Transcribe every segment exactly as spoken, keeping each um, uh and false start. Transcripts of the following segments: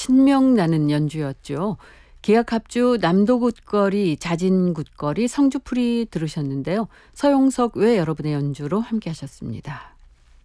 신명나는 연주였죠. 기악합주 남도굿거리, 자진굿거리, 성주풀이 들으셨는데요. 서용석 외 여러분의 연주로 함께 하셨습니다.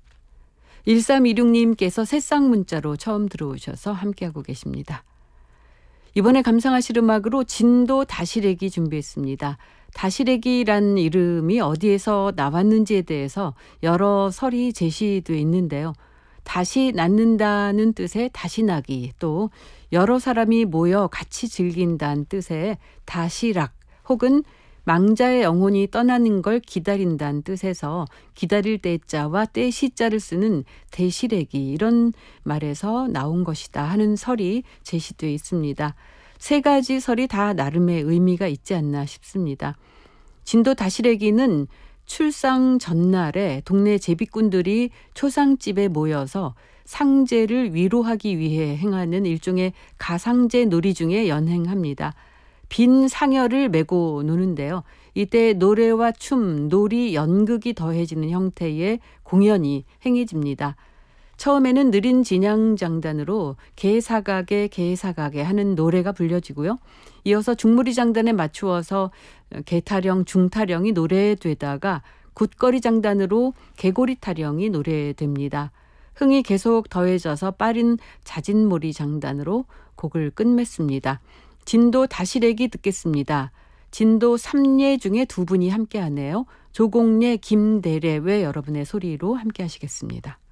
일삼이육님께서 새싹 문자로 처음 들어오셔서 함께하고 계십니다. 이번에 감상하실 음악으로 진도 다시래기 준비했습니다. 다시래기란 이름이 어디에서 나왔는지에 대해서 여러 설이 제시되어 있는데요. 다시 낳는다는 뜻의 다시 나기, 또 여러 사람이 모여 같이 즐긴다는 뜻의 다시락, 혹은 망자의 영혼이 떠나는 걸 기다린다는 뜻에서 기다릴 때자와 때 시자를 쓰는 대시래기, 이런 말에서 나온 것이다 하는 설이 제시되어 있습니다. 세 가지 설이 다 나름의 의미가 있지 않나 싶습니다. 진도 다시래기는 출상 전날에 동네 제비꾼들이 초상집에 모여서 상제를 위로하기 위해 행하는 일종의 가상제 놀이 중에 연행합니다. 빈 상여를 메고 노는데요. 이때 노래와 춤, 놀이, 연극이 더해지는 형태의 공연이 행해집니다. 처음에는 느린 진양장단으로 개사가게 개사가게 하는 노래가 불려지고요. 이어서 중무리 장단에 맞추어서 개타령, 중타령이 노래되다가 굿거리 장단으로 개고리 타령이 노래됩니다. 흥이 계속 더해져서 빠른 자진몰이 장단으로 곡을 끝맺습니다. 진도 다시래기 듣겠습니다. 진도 삼례 중에 두 분이 함께하네요. 조공례, 김대래 외 여러분의 소리로 함께 하시겠습니다.